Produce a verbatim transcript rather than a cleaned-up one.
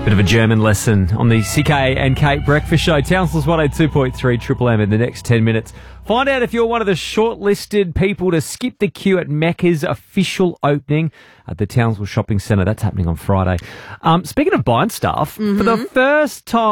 Bit of a German lesson on the C K and Kate Breakfast Show. Townsville's one oh two point three Triple M in the next ten minutes. Find out if you're one of the shortlisted people to skip the queue at Mecca's official opening at the Townsville Shopping Centre. That's happening on Friday. Um, speaking of buying stuff, mm-hmm. for the first time